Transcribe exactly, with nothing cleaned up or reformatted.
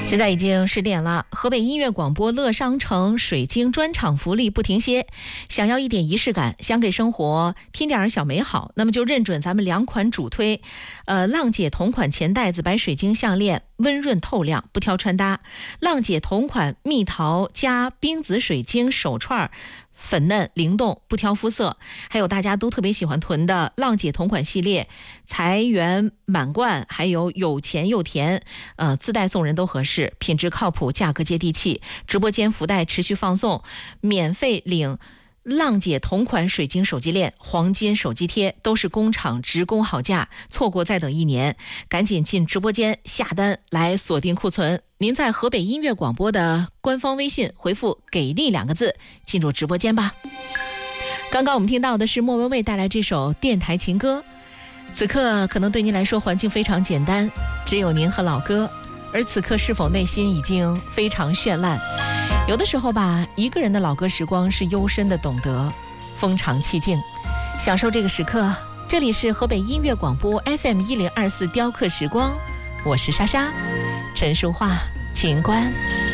现在已经十点了，河北音乐广播乐商城水晶专场福利不停歇，想要一点仪式感，想给生活添点小美好，那么就认准咱们两款主推，呃，浪姐同款钱袋子白水晶项链，温润透亮，不挑穿搭；浪姐同款蜜桃加冰紫水晶手串，粉嫩灵动，不挑肤色。还有大家都特别喜欢囤的浪姐同款系列，财源满贯，还有有钱又甜，呃，自带送人都合适，品质靠谱，价格接地气。直播间福袋持续放送，免费领浪姐同款水晶手机链、黄金手机贴，都是工厂直供好价，错过再等一年，赶紧进直播间下单来锁定库存。您在河北音乐广播的官方微信回复给力两个字，进入直播间吧。刚刚我们听到的是莫文蔚带来这首电台情歌，此刻可能对您来说环境非常简单，只有您和老歌，而此刻是否内心已经非常绚烂？有的时候吧，一个人的老歌时光是幽深的懂得风长气静，享受这个时刻。这里是河北音乐广播 F M 一零二四雕刻时光，我是莎莎，陈淑桦，秦观。